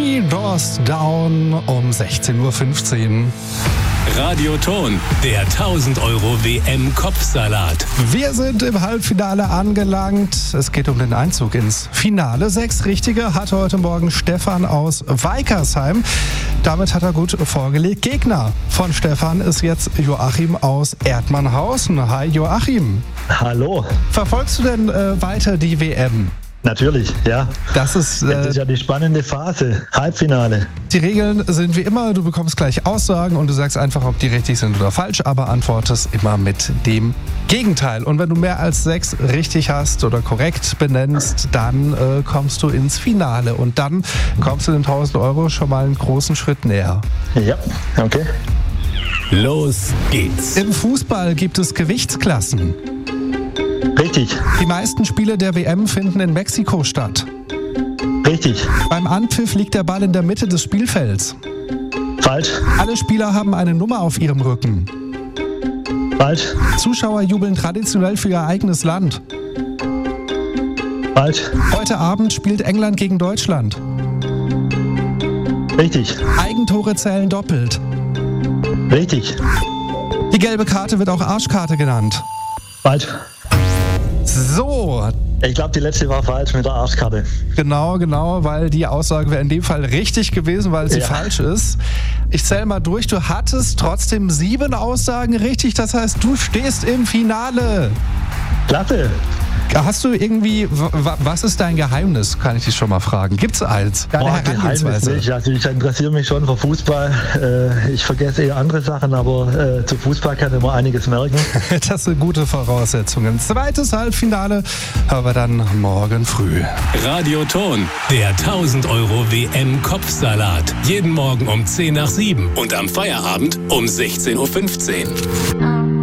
Three Doors Down um 16.15 Uhr. Radioton, der 1000 Euro WM-Kopfsalat. Wir sind im Halbfinale angelangt. Es geht um den Einzug ins Finale. 6 Richtige hatte heute Morgen Stefan aus Weikersheim. Damit hat er gut vorgelegt. Gegner von Stefan ist jetzt Joachim aus Erdmannhausen. Hi Joachim. Hallo. Verfolgst du denn weiter die WM? Natürlich, ja. Das ist ja die spannende Phase, Halbfinale. Die Regeln sind wie immer, du bekommst gleich Aussagen und du sagst einfach, ob die richtig sind oder falsch, aber antwortest immer mit dem Gegenteil. Und wenn du mehr als 6 richtig hast oder korrekt benennst, dann kommst du ins Finale und dann kommst du den 1000 Euro schon mal einen großen Schritt näher. Ja, okay. Los geht's. Im Fußball gibt es Gewichtsklassen. Richtig. Die meisten Spiele der WM finden in Mexiko statt. Richtig. Beim Anpfiff liegt der Ball in der Mitte des Spielfelds. Falsch. Alle Spieler haben eine Nummer auf ihrem Rücken. Falsch. Zuschauer jubeln traditionell für ihr eigenes Land. Falsch. Heute Abend spielt England gegen Deutschland. Richtig. Eigentore zählen doppelt. Richtig. Die gelbe Karte wird auch Arschkarte genannt. Falsch. So. Ich glaube, die letzte war falsch mit der Arschkarte. Genau, weil die Aussage wäre in dem Fall richtig gewesen, weil sie falsch ist. Ich zähle mal durch. Du hattest trotzdem 7 Aussagen richtig. Das heißt, du stehst im Finale. Klasse. Hast du irgendwie, was ist dein Geheimnis, kann ich dich schon mal fragen? Gibt's eins? Geheimnis nicht. Also ich interessiere mich schon für Fußball. Ich vergesse eher andere Sachen, aber zu Fußball kann ich mir einiges merken. Das sind gute Voraussetzungen. Zweites Halbfinale hören wir dann morgen früh. Radioton, der 1000 Euro WM-Kopfsalat. Jeden Morgen um 6:50 und am Feierabend um 16.15 Uhr.